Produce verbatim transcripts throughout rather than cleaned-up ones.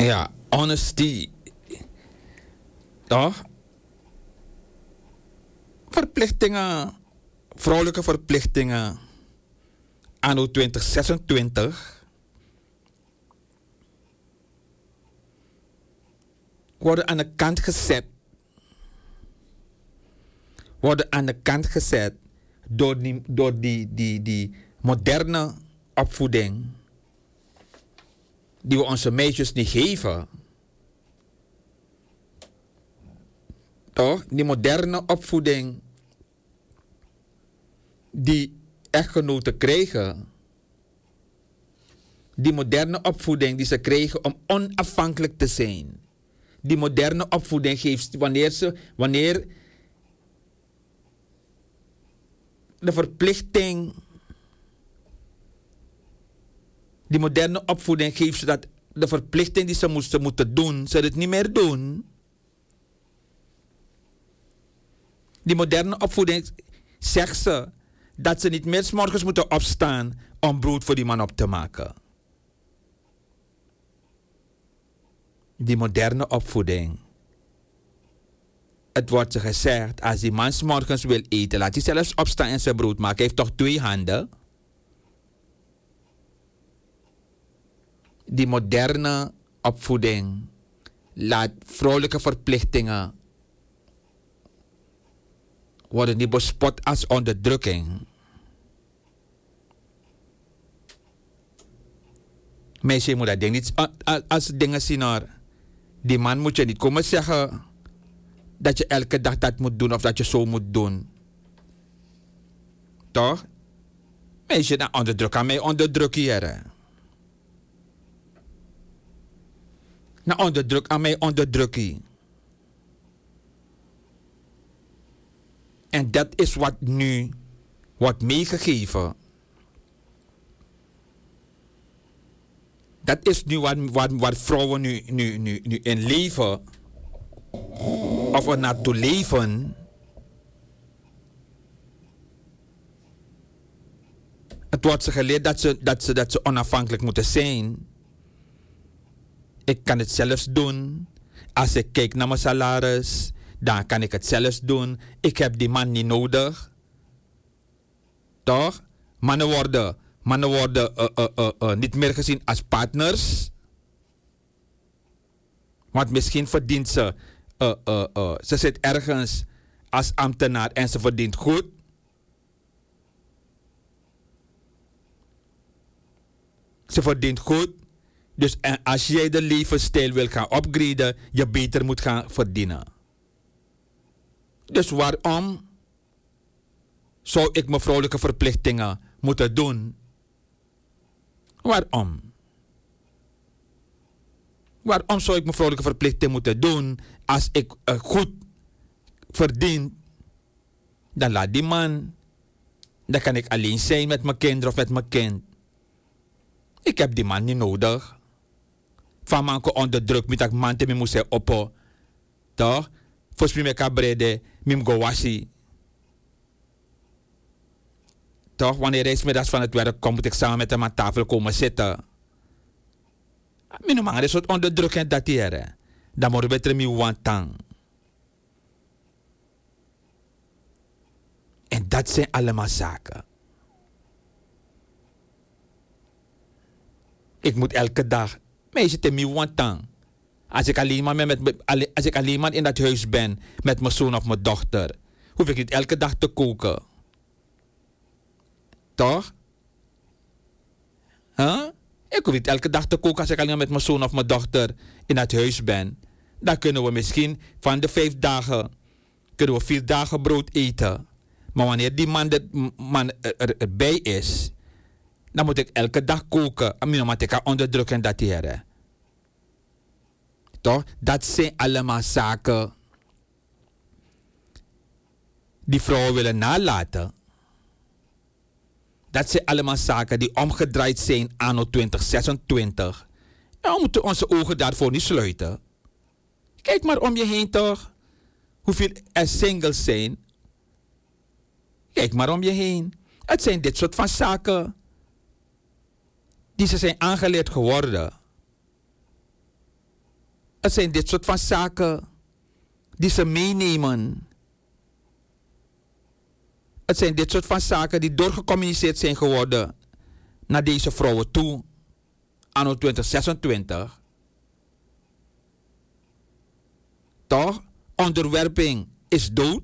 Ja, honesty. Toch? Verplichtingen, vrouwelijke verplichtingen anno twintig zesentwintig worden aan de kant gezet. Worden aan de kant gezet door die, door die, die, die moderne opvoeding die we onze meisjes niet geven. Toch? Die moderne opvoeding die echtgenoten kregen. Die moderne opvoeding die ze kregen om onafhankelijk te zijn. Die moderne opvoeding geeft wanneer ze, wanneer de verplichting, die moderne opvoeding geeft ze dat de verplichting die ze moesten moeten doen, ze het niet meer doen. Die moderne opvoeding zegt ze dat ze niet meer 's morgens moeten opstaan om brood voor die man op te maken. Die moderne opvoeding. Het wordt ze gezegd, als die man 's morgens wil eten, laat hij zelfs opstaan en zijn brood maken. Hij heeft toch twee handen? Die moderne opvoeding laat vrouwelijke verplichtingen worden niet bespot als onderdrukking. Meisje moet dat ding niet als dingen zien hoor. Die man moet je niet komen zeggen dat je elke dag dat moet doen of dat je zo moet doen. Toch? Meisje, dan onderdruk aan mij onderdruk hier. Nou onderdruk aan mij onderdruk hier. En dat is wat nu wordt meegegeven. Dat is nu wat, wat, wat vrouwen nu, nu, nu, nu in leven, of er naartoe leven. Het wordt ze geleerd dat ze, dat, ze, dat ze onafhankelijk moeten zijn. Ik kan het zelfs doen. Als ik kijk naar mijn salaris, dan kan ik het zelfs doen. Ik heb die man niet nodig. Toch? Mannen worden, mannen worden uh, uh, uh, uh, niet meer gezien als partners. Want misschien verdient ze... Uh, uh, uh, ze zit ergens als ambtenaar en ze verdient goed. Ze verdient goed. Dus en als jij de levensstijl wil gaan upgraden, je beter moet gaan verdienen. Dus waarom zou ik mijn vrouwelijke verplichtingen moeten doen? Waarom? Waarom zou ik mijn vrouwelijke verplichtingen moeten doen als ik uh, goed verdien? Dan laat die man. Dan kan ik alleen zijn met mijn kinderen of met mijn kind. Ik heb die man niet nodig. Van manko onder druk met dat man te me moest oppo. Toch? Volgens mij kan brede, mim go washi. Toch? Wanneer hij middags van het werk komt, moet ik samen met hem aan tafel komen zitten. Mijn man is wat onderdrukkend dat hier. Dan moet je beter me wantang. En dat zijn allemaal zaken. Ik moet elke dag meisje te me wantang. Als ik alleen maar, met, als ik alleen maar in dat huis ben met mijn zoon of mijn dochter, hoef ik niet elke dag te koken. Toch? Huh? Ik hoef niet elke dag te koken als ik alleen met mijn zoon of mijn dochter in het huis ben. Dan kunnen we misschien van de vijf dagen, kunnen we vier dagen brood eten. Maar wanneer die man, de, man er, er, erbij is, dan moet ik elke dag koken. En dan moet ik haar onderdrukken dat hier. Toch? Dat zijn allemaal zaken die vrouwen willen nalaten. Dat zijn allemaal zaken die omgedraaid zijn anno twintig zesentwintig. En we moeten onze ogen daarvoor niet sluiten. Kijk maar om je heen toch. Hoeveel er singles zijn. Kijk maar om je heen. Het zijn dit soort van zaken die ze zijn aangeleerd geworden. Het zijn dit soort van zaken die ze meenemen. Het zijn dit soort van zaken die doorgecommuniceerd zijn geworden naar deze vrouwen toe, anno twintig zesentwintig. Toch? Onderwerping is dood.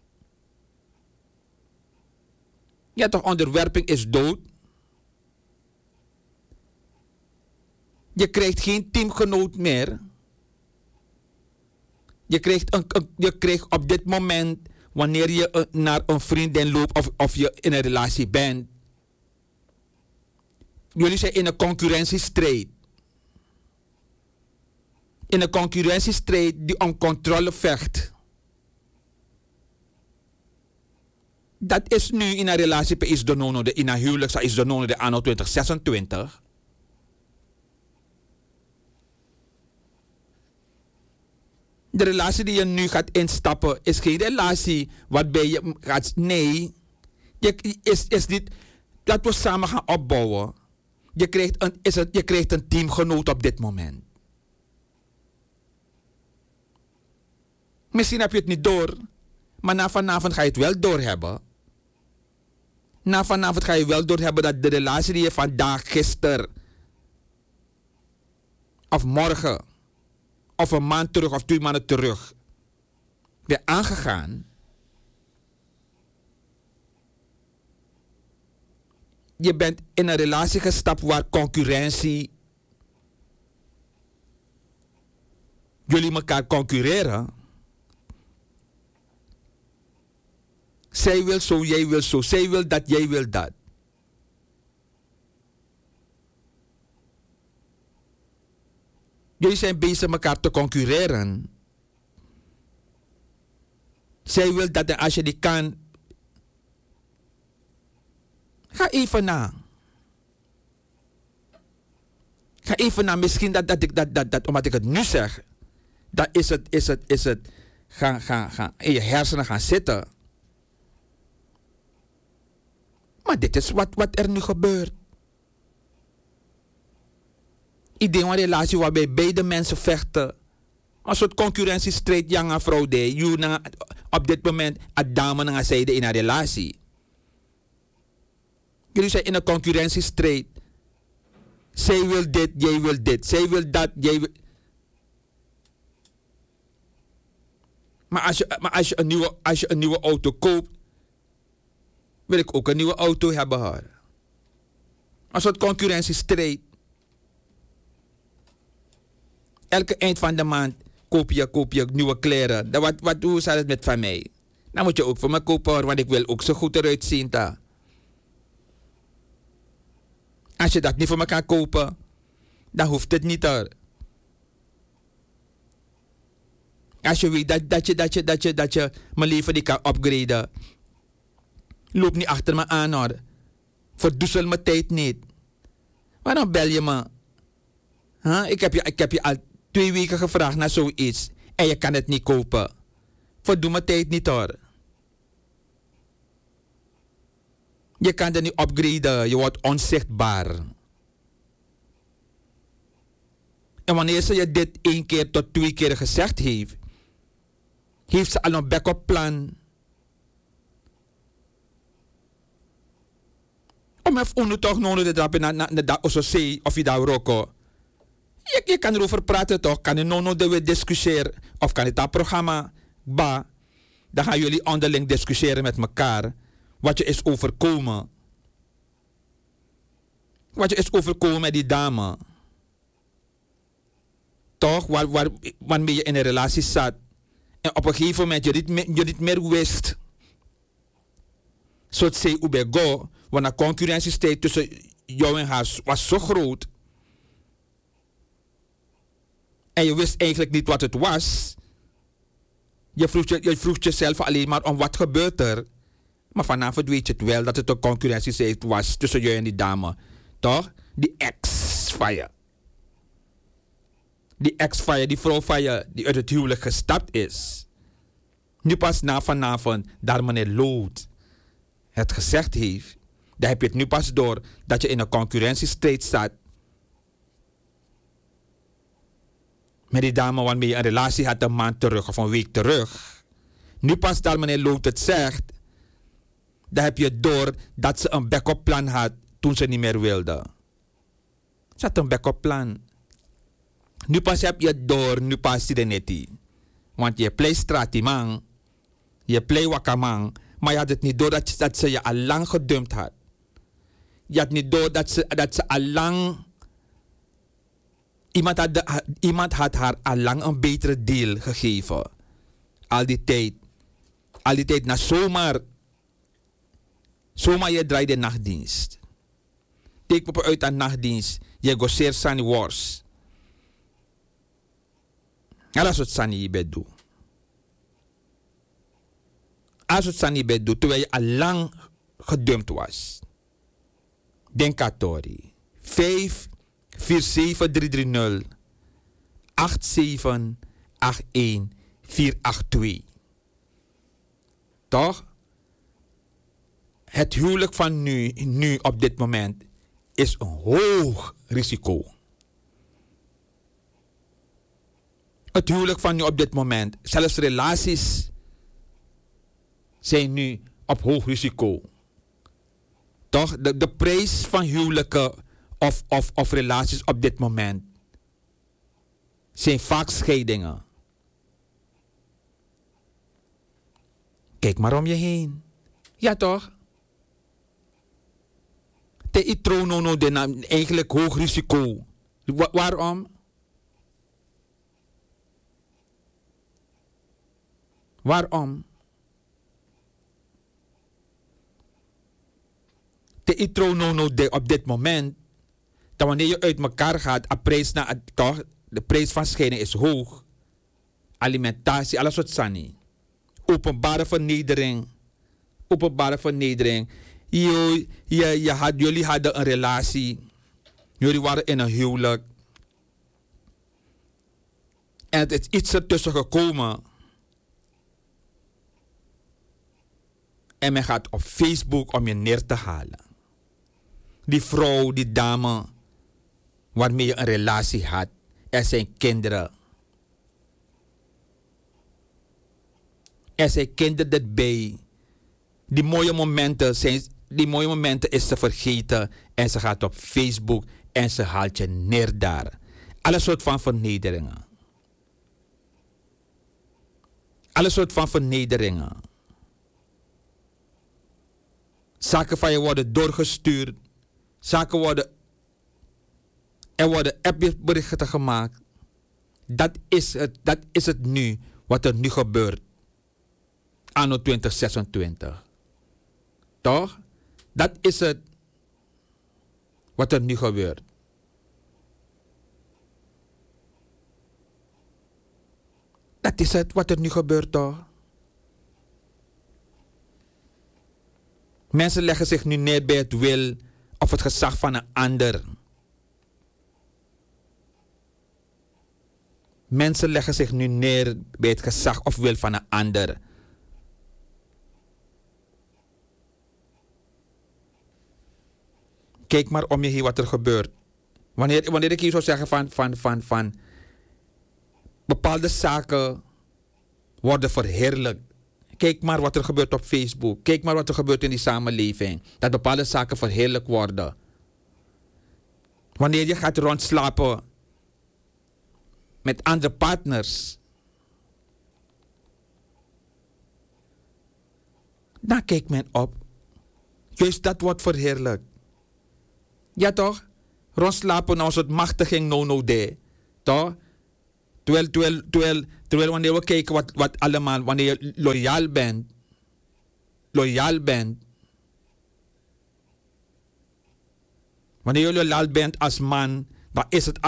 Ja, toch, onderwerping is dood. Je krijgt geen teamgenoot meer. Je krijgt, een, een, je krijgt op dit moment, wanneer je een, naar een vriendin loopt of, of je in een relatie bent. Jullie zijn in een concurrentiestrijd. In een concurrentiestrijd die om controle vecht. Dat is nu in een relatie per is de nono, de in een huwelijk is de nono de anno twintig zesentwintig. De relatie die je nu gaat instappen is geen relatie waarbij je gaat. Nee, je, is, is niet dat we samen gaan opbouwen. Je krijgt een, is het, je krijgt een teamgenoot op dit moment. Misschien heb je het niet door, maar na vanavond ga je het wel doorhebben. Na vanavond ga je wel doorhebben dat de relatie die je vandaag, gisteren of morgen of een maand terug of twee maanden terug weer aangegaan. Je bent in een relatie gestapt waar concurrentie, jullie elkaar concurreren. Zij wil zo, jij wil zo. Zij wil dat, jij wil dat. Jullie zijn bezig elkaar te concurreren. Zij wil dat en als je die kan, ga even na. Ga even na. Misschien dat, dat ik dat, dat, dat, omdat ik het nu zeg, dan is het, is het, is het, ga, ga, ga in je hersenen gaan zitten. Maar dit is wat, wat er nu gebeurt. Idee van een relatie waarbij beide mensen vechten. Een soort concurrentiestrijd, jonge vrouw. Je op dit moment een dame en een zijde in een relatie. Jullie zijn in een concurrentiestrijd. Zij wil dit, jij wil dit. Zij wil dat, jij wil. Maar als je, maar als je, een, nieuwe, als je een nieuwe auto koopt, wil ik ook een nieuwe auto hebben. Hoor. Een soort concurrentiestrijd. Elke eind van de maand koop je, koop je nieuwe kleren. Dan wat, wat, hoe staat het met van mij? Dan moet je ook voor me kopen, hoor, want ik wil ook zo goed eruit zien. Ta. Als je dat niet voor me kan kopen, dan hoeft het niet, hoor. Als je weet dat, dat, je, dat, je, dat, je, dat je mijn leven niet kan upgraden, loop niet achter me aan, hoor. Verdoezel mijn tijd niet. Waarom bel je me? Huh? Ik, heb je, ik heb je al twee weken gevraagd naar zoiets en je kan het niet kopen. Verdoe mijn tijd niet, hoor. Je kan er niet upgraden, je wordt onzichtbaar. En wanneer ze je dit één keer tot twee keer gezegd heeft, heeft ze al een backup plan. Om even toch nodig te drapen naar na, dat ososee of je daar roko. Je, je kan erover praten toch? Kan je nono de we discussiëren? Of kan je dat programma ba? Dan gaan jullie onderling discussiëren met elkaar. Wat je is overkomen. Wat je is overkomen met die dame. Toch? Waar, waar, waarmee je in een relatie zat. En op een gegeven moment je niet meer, je niet meer wist. Zodat ze ubego. Want de concurrentiestrijd tussen jou en haar was zo groot. En je wist eigenlijk niet wat het was. Je vroeg, je, je vroeg jezelf alleen maar om wat gebeurt er. Maar vanavond weet je het wel dat het een concurrentiestrijd was tussen jou en die dame. Toch? Die ex van je. Die ex van je, die vrouw van je die uit het huwelijk gestapt is. Nu pas na vanavond, daar meneer Lood het gezegd heeft. Dan heb je het nu pas door dat je in een concurrentiestrijd staat. Met die dame waarmee je een relatie had een maand terug of een week terug. Nu pas dat meneer Loot het zegt, dan heb je door dat ze een backup plan had toen ze niet meer wilde. Ze had een backup plan. Nu pas heb je het door, nu pas zie je het niet. Want je play stratimang, je play wakamang, maar je had het niet door dat, dat ze je al lang gedumpt had. Je had niet door dat ze, dat ze al lang... Iemand had, de, iemand had haar al lang een betere deal gegeven. Al die tijd. Al die tijd na zomaar. Zomaar je draait de nachtdienst. Take op uit aan nachtdienst. Je gozeer sani wars. En dat is wat sani je doet. Als het sani je doet, terwijl je al lang gedumpt was. Denk aan Tori. vijf vier zeven drie drie nul acht zeven acht een vier acht twee. Toch? Het huwelijk van nu, nu op dit moment is een hoog risico. Het huwelijk van nu op dit moment, zelfs relaties zijn nu op hoog risico. Toch? De, de prijs van huwelijken of, of, of relaties op dit moment zijn vaak scheidingen. Kijk maar om je heen. Ja toch? Te itrono no de eigenlijk hoog risico. Wa waarom? Waarom? Te itrono no de op dit moment. Dat wanneer je uit elkaar gaat, de prijs, na, toch, de prijs van scheiding is hoog. Alimentatie, alles wat sani. Openbare vernedering. Openbare vernedering. Je, je, je had, jullie hadden een relatie. Jullie waren in een huwelijk. En het is iets ertussen gekomen. En men gaat op Facebook om je neer te halen. Die vrouw, die dame waarmee je een relatie had. Er zijn kinderen. Er zijn kinderen erbij. Die mooie momenten zijn, die mooie momenten is ze vergeten. En ze gaat op Facebook en ze haalt je neer daar. Alle soort van vernederingen. Alle soort van vernederingen. Zaken van je worden doorgestuurd. Zaken worden... Er worden appberichten gemaakt. Dat is het, dat is het nu. Wat er nu gebeurt. Anno twintig zesentwintig. Toch? Dat is het. Wat er nu gebeurt. Dat is het wat er nu gebeurt toch? Mensen leggen zich nu neer bij het wil of het gezag van een ander. Mensen leggen zich nu neer bij het gezag of wil van een ander. Kijk maar om je heen wat er gebeurt. Wanneer, wanneer ik hier zou zeggen van, van, van, van bepaalde zaken worden verheerlijkt. Kijk maar wat er gebeurt op Facebook. Kijk maar wat er gebeurt in die samenleving. Dat bepaalde zaken verheerlijkt worden. Wanneer je gaat rondslapen met andere partners. Dan kijkt men op. Juist dat wordt verheerlijkt. Ja toch? Rondslapen nou soort machtiging no no de. Toch? Terwijl, terwijl, terwijl, terwijl wanneer we kijken wat, wat allemaal, wanneer je loyaal bent. Loyaal bent. Wanneer je loyaal bent als man, dan is het